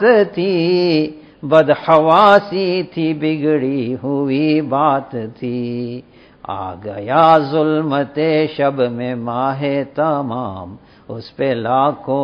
थी, बदहवासी थी, बिगड़ी हुई बात थी। आ गया जुल्मते शब में माहे तमाम, उस पे लाखों